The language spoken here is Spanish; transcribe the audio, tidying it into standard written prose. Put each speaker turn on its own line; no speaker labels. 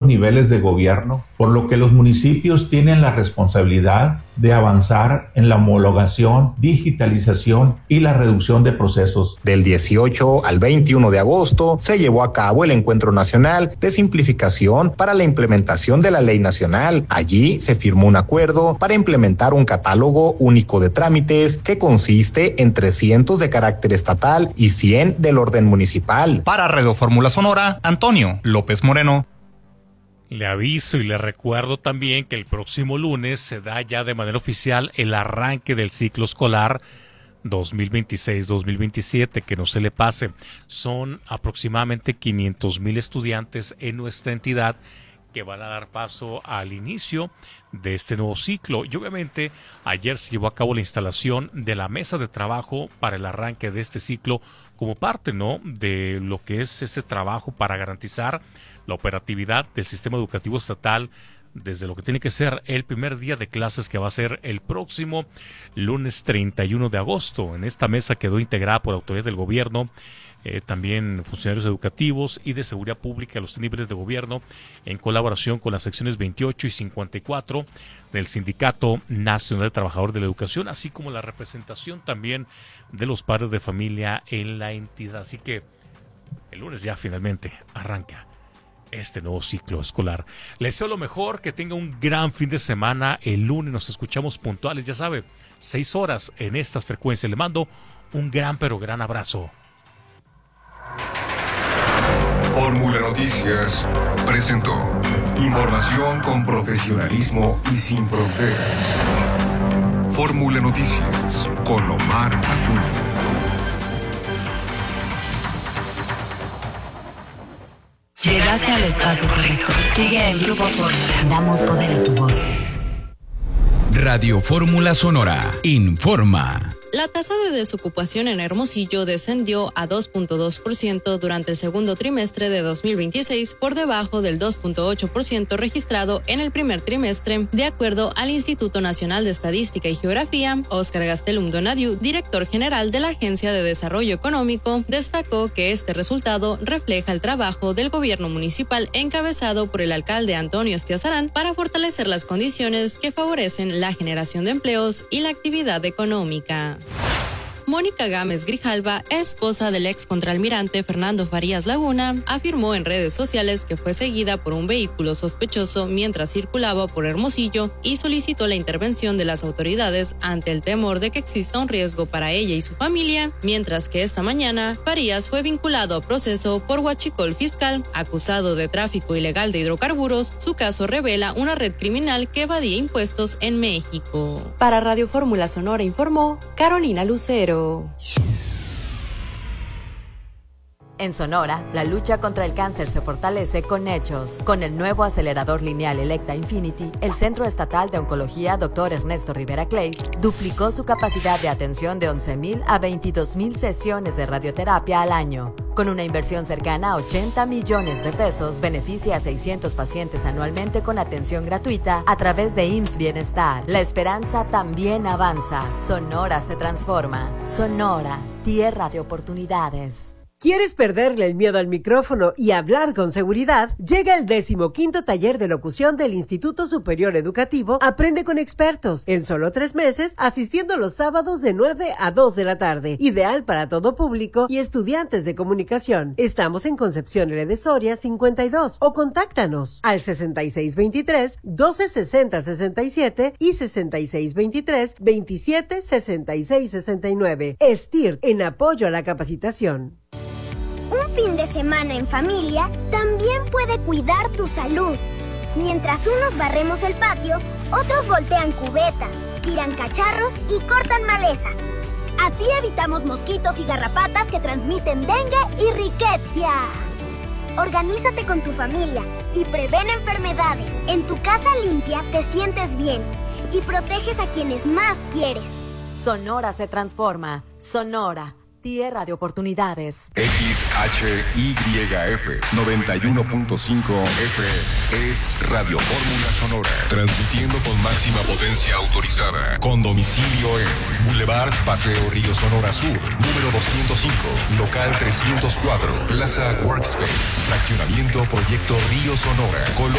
niveles de gobierno, por lo que los municipios tienen la responsabilidad de avanzar en la homologación, digitalización y la reducción de procesos.
Del 18 al 21 de agosto se llevó a cabo el Encuentro Nacional de Simplificación para la implementación de la Ley Nacional. Allí se firmó un acuerdo para implementar un catálogo único de trámites que consiste en 300 de carácter estatal y 100 del orden municipal.
Para Radio Fórmula Sonora, Antonio López Moreno.
Le aviso y le recuerdo también que el próximo lunes se da ya de manera oficial el arranque del ciclo escolar 2026-2027, que no se le pase. Son aproximadamente 500,000 estudiantes en nuestra entidad que van a dar paso al inicio de este nuevo ciclo. Y obviamente ayer se llevó a cabo la instalación de la mesa de trabajo para el arranque de este ciclo como parte, ¿no?, de lo que es este trabajo para garantizar la operatividad del sistema educativo estatal desde lo que tiene que ser el primer día de clases, que va a ser el próximo lunes 31 de agosto. En esta mesa quedó integrada por autoridades del gobierno, también funcionarios educativos y de seguridad pública a los niveles de gobierno, en colaboración con las secciones 28 y 54 del Sindicato Nacional de Trabajadores de la Educación, así como la representación también de los padres de familia en la entidad. Así que el lunes ya finalmente arranca este nuevo ciclo escolar. Les deseo lo mejor, que tenga un gran fin de semana. El lunes nos escuchamos puntuales, ya sabe, 6 horas en estas frecuencias. Le mando un gran pero gran abrazo.
Fórmula Noticias presentó información con profesionalismo y sin fronteras. Fórmula Noticias con Omar Acuña.
Llegaste al espacio correcto. Sigue el Grupo Fórmula. Damos poder a tu voz.
Radio Fórmula Sonora informa.
La tasa de desocupación en Hermosillo descendió a 2.2% durante el segundo trimestre de 2026, por debajo del 2.8% registrado en el primer trimestre, de acuerdo al Instituto Nacional de Estadística y Geografía. Óscar Gastelum Donadiu, director general de la Agencia de Desarrollo Económico, destacó que este resultado refleja el trabajo del gobierno municipal encabezado por el alcalde Antonio Estiazarán para fortalecer las condiciones que favorecen la generación de empleos y la actividad económica. Mónica Gámez Grijalva, esposa del ex contraalmirante Fernando Farías Laguna, afirmó en redes sociales que fue seguida por un vehículo sospechoso mientras circulaba por Hermosillo y solicitó la intervención de las autoridades ante el temor de que exista un riesgo para ella y su familia, mientras que esta mañana Farías fue vinculado a proceso por huachicol fiscal, acusado de tráfico ilegal de hidrocarburos. Su caso revela una red criminal que evadía impuestos en México. Para Radio Fórmula Sonora informó Carolina Lucero.
En Sonora, la lucha contra el cáncer se fortalece con hechos. Con el nuevo acelerador lineal Electa Infinity, el Centro Estatal de Oncología Dr. Ernesto Rivera Clays duplicó su capacidad de atención de 11,000 a 22,000 sesiones de radioterapia al año. Con una inversión cercana a 80 millones de pesos, beneficia a 600 pacientes anualmente con atención gratuita a través de IMSS Bienestar. La esperanza también avanza. Sonora se transforma. Sonora, tierra de oportunidades.
¿Quieres perderle el miedo al micrófono y hablar con seguridad? Llega el 15º taller de locución del Instituto Superior Educativo Aprende con Expertos, en solo 3 meses, asistiendo los sábados de 9 a 2 de la tarde. Ideal para todo público y estudiantes de comunicación. Estamos en Concepción L. de Soria 52 o contáctanos al 6623-1260-67 y 6623-276669. STIRT, en apoyo a la capacitación.
Un fin de semana en familia también puede cuidar tu salud. Mientras unos barremos el patio, otros voltean cubetas, tiran cacharros y cortan maleza. Así evitamos mosquitos y garrapatas que transmiten dengue y riqueza. Organízate con tu familia y prevén enfermedades. En tu casa limpia te sientes bien y proteges a quienes más quieres.
Sonora se transforma. Sonora, tierra de oportunidades.
XHYF 91.5 FM es Radio Fórmula Sonora, transmitiendo con máxima potencia autorizada, con domicilio en Boulevard Paseo Río Sonora Sur, número 205, local 304, Plaza Workspace, fraccionamiento Proyecto Río Sonora,